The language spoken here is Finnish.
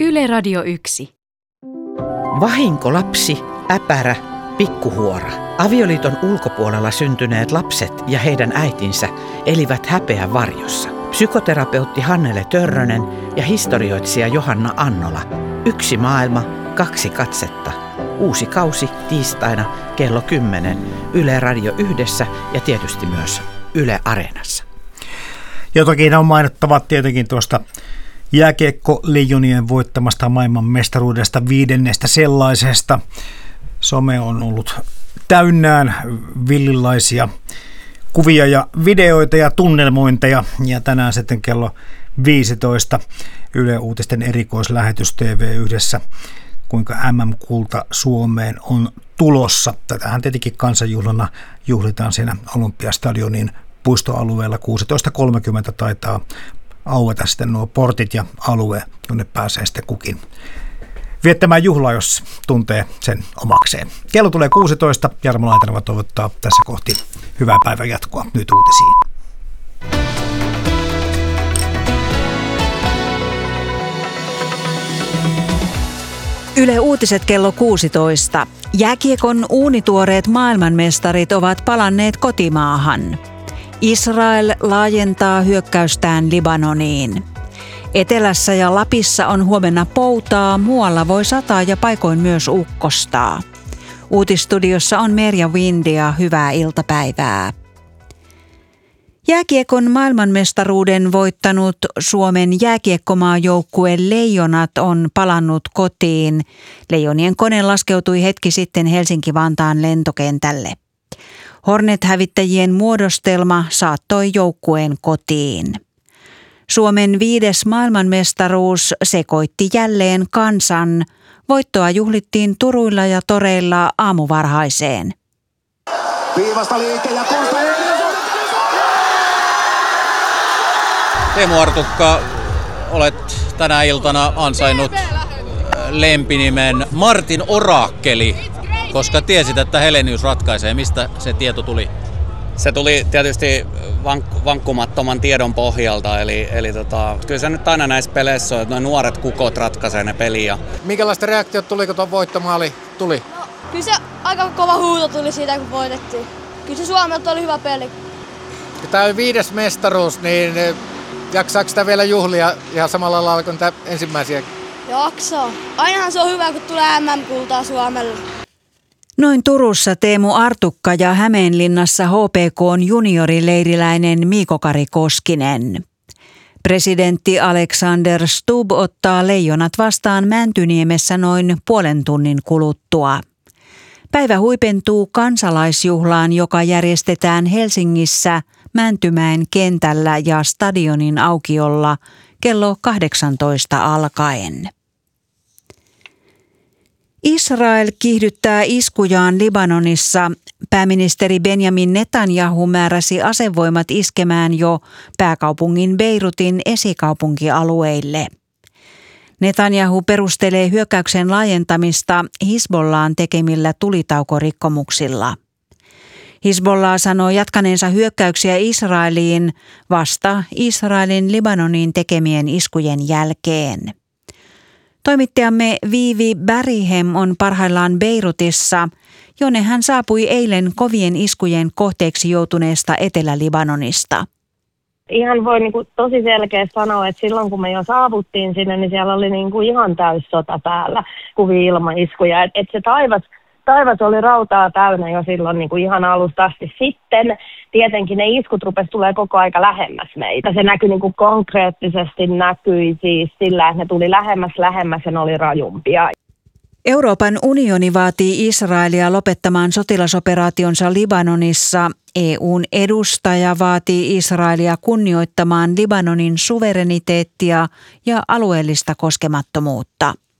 Yle Radio 1. Vahinkolapsi, äpärä, pikkuhuora. Avioliiton ulkopuolella syntyneet lapset ja heidän äitinsä elivät häpeän varjossa. Psykoterapeutti Hannele Törrönen ja historioitsija Johanna Annola. Yksi maailma, kaksi katsetta. Uusi kausi tiistaina kello 10 Yle Radio 1 ja tietysti myös Yle Areenassa. Jotakin on mainittava tietenkin tuosta jääkiekko-leijonien voittamasta maailmanmestaruudesta, 5. sellaisesta. Some on ollut täynnään villilaisia kuvia ja videoita ja tunnelmointeja. Ja tänään sitten kello 15 Yle Uutisten erikoislähetys TV1, kuinka MM-kulta Suomeen on tulossa. Tätähän tietenkin kansanjuhlana juhlitaan siinä Olympiastadionin puistoalueella. 16.30 taitaa aueta sitten nuo portit ja alue, jonne pääsee sitten kukin viettämään juhlaa, jos tuntee sen omakseen. Kello tulee 16. Jarmo Laitaneva toivottaa tässä kohti hyvää päivän jatkoa. Nyt uutisiin. Yle Uutiset kello 16. Jääkiekon uunituoreet maailmanmestarit ovat palanneet kotimaahan. Israel laajentaa hyökkäystään Libanoniin. Etelässä ja Lapissa on huomenna poutaa, muualla voi sataa ja paikoin myös ukkostaa. Uutistudiossa on Merja Windia, hyvää iltapäivää. Jääkiekon maailmanmestaruuden voittanut Suomen jääkiekkomaajoukkue Leijonat on palannut kotiin. Leijonien kone laskeutui hetki sitten Helsinki-Vantaan lentokentälle. Hornet-hävittäjien muodostelma saattoi joukkueen kotiin. Suomen 5. maailmanmestaruus sekoitti jälleen kansan. Voittoa juhlittiin turuilla ja toreilla aamuvarhaiseen. Viivasta liike ja kohta Teemu Artukka, olet tänä iltana ansainnut lempinimen Martin Oraakkeli, koska tiesit, että Helenius ratkaisee. Mistä se tieto tuli? Se tuli tietysti vankkumattoman tiedon pohjalta, eli kyllä se nyt aina näissä peleissä on, että nuo nuoret kukot ratkaisee ne peliä. Minkälaista reaktiot tuli, kun tuon voittomaali tuli? Kyllä se aika kova huuto tuli siitä, kun voitettiin. Kyllä se Suomelta oli hyvä peli. Tämä on 5. mestaruus, niin jaksaako sitä vielä juhlia ihan samalla lailla kuin tämä ensimmäisiä? Jaksaa. Ainahan se on hyvä, kun tulee MM-kultaa Suomelle. Noin Turussa Teemu Artukka ja Hämeenlinnassa HPK:n juniorileiriläinen Miiko-Kari Koskinen. Presidentti Alexander Stubb ottaa Leijonat vastaan Mäntyniemessä noin puolen tunnin kuluttua. Päivä huipentuu kansalaisjuhlaan, joka järjestetään Helsingissä Mäntymäen kentällä ja stadionin aukiolla kello 18 alkaen. Israel kiihdyttää iskujaan Libanonissa. Pääministeri Benjamin Netanyahu määräsi asevoimat iskemään jo pääkaupungin Beirutin esikaupunkialueille. Netanyahu perustelee hyökkäyksen laajentamista Hizbollaan tekemillä tulitaukorikkomuksilla. Hizbollah sanoo jatkaneensa hyökkäyksiä Israeliin vasta Israelin Libanoniin tekemien iskujen jälkeen. Toimittajamme Viivi Bärihem on parhaillaan Beirutissa, jonne hän saapui eilen kovien iskujen kohteeksi joutuneesta Etelä-Libanonista. Ihan voi tosi selkeästi sanoa, että silloin kun me jo saavuttiin sinne, niin siellä oli ihan täyssota päällä, kuvia ilmaiskuja. Et se taivas oli rautaa täynnä jo silloin ihan alusta asti. Sitten tietenkin ne iskut tulee koko aika lähemmäs meitä. Se näkyi konkreettisesti näkyi siis sillä, että ne tuli lähemmäs ja ne oli rajumpia. Euroopan unioni vaatii Israelia lopettamaan sotilasoperaationsa Libanonissa. EUn edustaja vaatii Israelia kunnioittamaan Libanonin suvereniteettia ja alueellista koskemattomuutta.